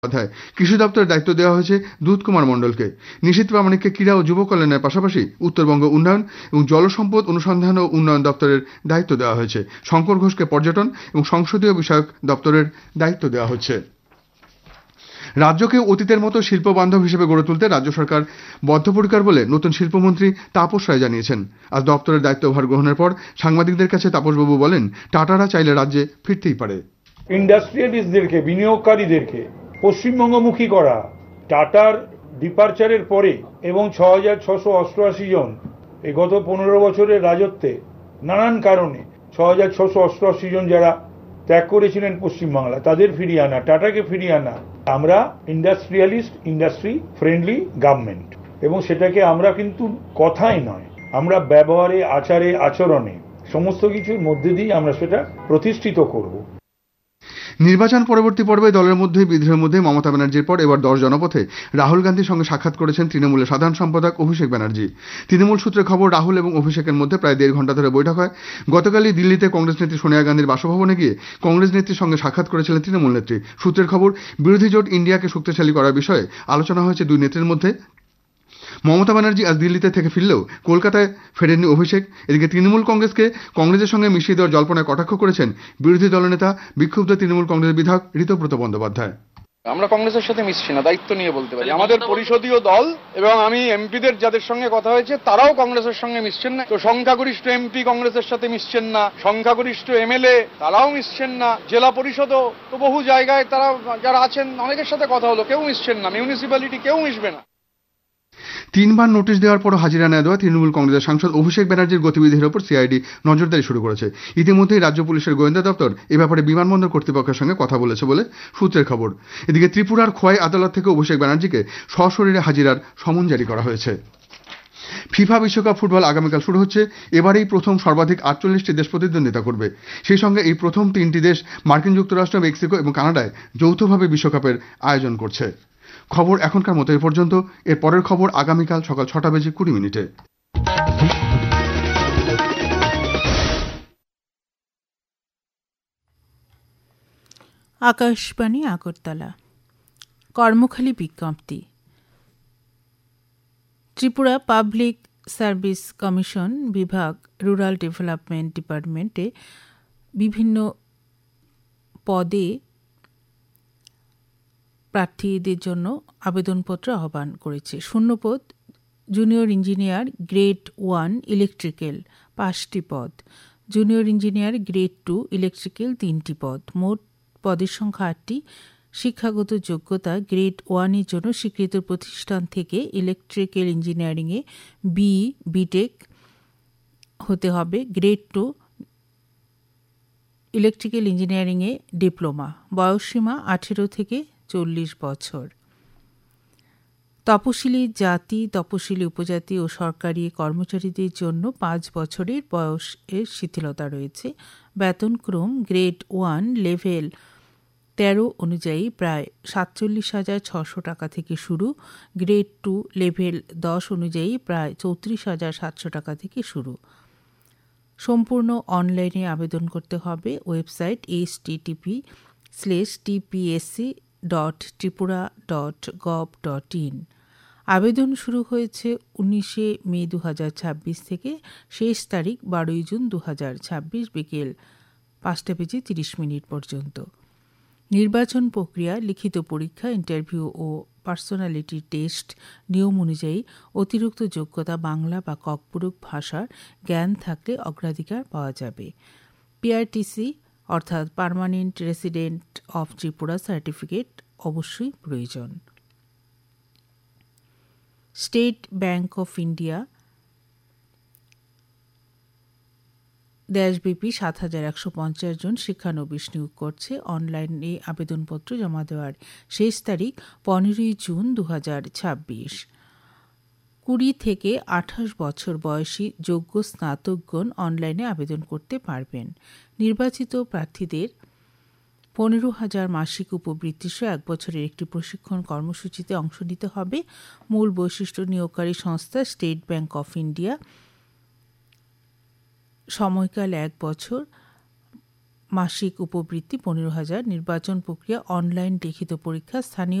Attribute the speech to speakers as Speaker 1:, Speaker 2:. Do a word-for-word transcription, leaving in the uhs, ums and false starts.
Speaker 1: অধ্যায় কৃষি দপ্তরের দায়িত্ব দেওয়া হয়েছে দুধ কুমার মণ্ডলকে। নিশীথ প্রামাণিককে ক্রীড়া ও যুব কল্যাণের পাশাপাশি উত্তরবঙ্গ উন্নয়ন এবং জলসম্পদ অনুসন্ধান ও উন্নয়ন দপ্তরের দায়িত্ব দেওয়া হয়েছে। শঙ্কর ঘোষকে পর্যটন এবং সংসদীয় বিষয়ক দপ্তরের দায়িত্ব দেওয়া হচ্ছে। রাজ্যকে অতীতের মতো শিল্প বান্ধব হিসেবে গড়ে তুলতে রাজ্য সরকার বদ্ধপরিকর বলে নতুন শিল্পমন্ত্রী তাপস রায় জানিয়েছেন। আজ দপ্তরের দায়িত্বভার গ্রহণের পর সাংবাদিকদের কাছে তাপসবাবু বলেন, টাটারা চাইলে রাজ্যে ফিরতেই পারে।
Speaker 2: ইন্ডাস্ট্রিয়ালিস্টদেরকে, বিনিয়োগকারীদেরকে পশ্চিমবঙ্গমুখী করা টাটার ডিপারচারের পরে এবং ছ হাজার ছশো অষ্টআশি জন এই গত পনেরো বছরের রাজত্বে নানান কারণে ছ হাজার ছশো অষ্টআশি জন যারা ত্যাগ করেছিলেন পশ্চিমবাংলা, তাদের ফিরিয়ে আনা, টাটাকে ফিরিয়ে আনা। আমরা ইন্ডাস্ট্রিয়ালিস্ট, ইন্ডাস্ট্রি ফ্রেন্ডলি গভর্নমেন্ট, এবং সেটাকে আমরা কিন্তু কথাই নয়, আমরা ব্যবহারে, আচারে, আচরণে সমস্ত কিছুর মধ্যে দিয়ে আমরা সেটা প্রতিষ্ঠিত করব।
Speaker 1: নির্বাচন পরবর্তী পর্বে দলের মধ্যে বিদ্রোহের মধ্যে মমতা ব্যানার্জির পর এবার দশ জনপথে রাহুল গান্ধীর সঙ্গে সাক্ষাৎ করেছেন তৃণমূলের সাধারণ সম্পাদক অভিষেক ব্যানার্জি। তৃণমূল সূত্রে খবর, রাহুল এবং অভিষেকের মধ্যে প্রায় দেড় ঘন্টা ধরে বৈঠক হয়। গতকালই দিল্লিতে কংগ্রেস নেত্রী সোনিয়া গান্ধীর বাসভবনে গিয়ে কংগ্রেস নেত্রীর সঙ্গে সাক্ষাৎ করেছিলেন তৃণমূল নেত্রী। সূত্রের খবর, বিরোধী জোট ইন্ডিয়াকে শক্তিশালী করার বিষয়ে আলোচনা হয়েছে দুই নেত্রীর মধ্যে। মমতা ব্যানার্জি আজ দিল্লিতে থেকে ফিরলেও কলকাতায় ফেরেননি অভিষেক। এদিকে তৃণমূল কংগ্রেসকে কংগ্রেসের সঙ্গে মিশিয়ে দেওয়ার জল্পনায় কটাক্ষ করেছেন বিরোধী দলনেতা বিক্ষুব্ধ তৃণমূল কংগ্রেস বিধায়ক ঋতব্রত বন্দ্যোপাধ্যায়।
Speaker 3: আমরা কংগ্রেসের সাথে মিশছি না, দায়িত্ব নিয়ে বলতে পারি। আমাদের পরিষদীয় দল এবং আমি এমপিদের যাদের সঙ্গে কথা হয়েছে তারাও কংগ্রেসের সঙ্গে মিশছেন না। তো সংখ্যাগরিষ্ঠ এমপি কংগ্রেসের সাথে মিশছেন না, সংখ্যাগরিষ্ঠ এমএলএ তারাও মিশছেন না, জেলা পরিষদও তো বহু জায়গায় তারা যারা আছেন অনেকের সাথে কথা হলো, কেউ মিশছেন না, মিউনিসিপ্যালিটি কেউ মিশবে না।
Speaker 1: তিনবার নোটিশ দেওয়ার পরও হাজিরা না দেওয়া তৃণমূল কংগ্রেসের সাংসদ অভিষেক ব্যানার্জির গতিবিধির ওপর সিআইডি নজরদারি শুরু করেছে। ইতিমধ্যেই রাজ্য পুলিশের গোয়েন্দা দপ্তর এ ব্যাপারে বিমানবন্দর কর্তৃপক্ষের সঙ্গে কথা বলেছে বলে সূত্রের খবর। এদিকে ত্রিপুরার খোয়াই আদালত থেকে অভিষেক ব্যানার্জিকে সশরীরে হাজিরার সমন জারি করা হয়েছে। ফিফা বিশ্বকাপ ফুটবল আগামীকাল শুরু হচ্ছে। এবারেই প্রথম সর্বাধিক আটচল্লিশটি দেশ প্রতিদ্বন্দ্বিতা করবে। সেই সঙ্গে এই প্রথম তিনটি দেশ মার্কিন যুক্তরাষ্ট্র, মেক্সিকো এবং কানাডায় যৌথভাবে বিশ্বকাপের আয়োজন করছে। খবর এখনকার মতো এ পর্যন্ত। এর পরের খবর আগামীকাল সকাল ছটা বেজে কুড়ি মিনিটে।
Speaker 4: আকাশবাণী আগরতলা। কর্মখালী বিজ্ঞপ্তি। ত্রিপুরা পাবলিক সার্ভিস কমিশন বিভাগ রুরাল ডেভেলপমেন্ট ডিপার্টমেন্টে বিভিন্ন পদে প্রার্থীদের জন্য আবেদনপত্র আহ্বান করেছে। শূন্যপদ junior engineer grade one electrical পাঁচটি পদ, junior engineer grade two electrical তিনটি পদ, মোট পদের সংখ্যা আটটি। শিক্ষাগত যোগ্যতা গ্রেড ওয়ানের জন্য স্বীকৃত প্রতিষ্ঠান থেকে ইলেকট্রিক্যাল ইঞ্জিনিয়ারিংয়ে বি বিটেক হতে হবে, গ্রেড টু ইলেকট্রিক্যাল ইঞ্জিনিয়ারিংয়ে ডিপ্লোমা। বয়সসীমা আঠেরো থেকে চল্লিশ বছর। তপশিলি জাতি, তপশিলি উপজাতি ও সরকারি কর্মচারীদের জন্য পাঁচ বছরের বয়সের শিথিলতা রয়েছে। বেতনক্রম গ্রেড ওয়ান লেভেল তেরো অনুযায়ী প্রায় সাতচল্লিশ হাজার ছশো টাকা থেকে শুরু, গ্রেড টু লেভেল দশ অনুযায়ী প্রায় চৌত্রিশ হাজার সাতশো টাকা থেকে শুরু। সম্পূর্ণ অনলাইনে আবেদন করতে হবে। Website H T T P slash TPSC dot Tripura dot gov dot in. আবেদন শুরু হয়েছে উনিশে মে দু হাজার ছাব্বিশ থেকে, শেষ তারিখ বারোই জুন দু হাজার ছাব্বিশ বিকেল পাঁচটা বেজে তিরিশ মিনিট পর্যন্ত। নির্বাচন প্রক্রিয়া লিখিত পরীক্ষা, ইন্টারভিউ ও পার্সোনালিটি টেস্ট। নিয়ম অনুযায়ী অতিরিক্ত যোগ্যতা বাংলা বা ককপুরক ভাষার জ্ঞান থাকলে অগ্রাধিকার পাওয়া যাবে। পিআরটিসি অর্থাৎ permanent resident of Tripura certificate অবশ্যই প্রয়োজন। স্টেট ব্যাংক অফ ইন্ডিয়া দেশব্যাপী সাত হাজার একশো পঞ্চাশ জন শিক্ষানবিশ নিয়োগ করছে। অনলাইনে আবেদনপত্র জমা দেওয়ার শেষ তারিখ পনেরোই জুন দু হাজার ছাব্বিশ। কুড়ি থেকে আঠাশ বছর বয়সী যোগ্য স্নাতকগণ অনলাইনে আবেদন করতে পারবেন। নির্বাচিত প্রার্থীদের পনেরো হাজার মাসিক উপবৃত্তিসহ এক বছরের একটি প্রশিক্ষণ কর্মসূচিতে অংশ নিতে হবে। মূল বৈশিষ্ট্য নিয়োগকারী সংস্থা স্টেট ব্যাংক অফ ইন্ডিয়া। সময়কাল এক বছর। মাসিক উপবৃত্তি পনেরো হাজার। নির্বাচন প্রক্রিয়া অনলাইন লিখিত পরীক্ষা স্থানীয়